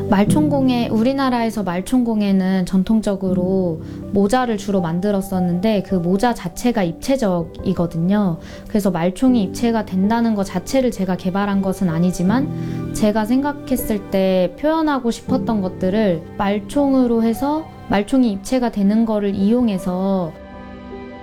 말총공예, 우리나라에서 말총공예는 전통적으로 모자를 주로 만들었었는데 그 모자 자체가 입체적이거든요. 그래서 말총이 입체가 된다는 것 자체를 제가 개발한 것은 아니지만 제가 생각했을 때 표현하고 싶었던 것들을 말총으로 해서 말총이 입체가 되는 거를 이용해서